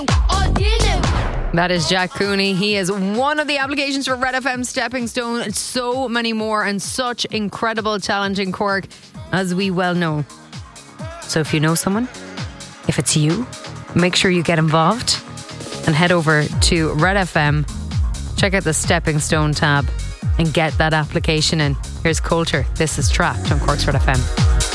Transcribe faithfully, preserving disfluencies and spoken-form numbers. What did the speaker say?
That is Jack Cooney. He is one of the applications for Red F M Stepping Stone. So many more and such incredible talent in Cork, as we well know. So if you know someone, if it's you, make sure you get involved and head over to Red F M, check out the Stepping Stone tab and get that application in. Here's Coulter. This is Trapped on Cork's Red F M.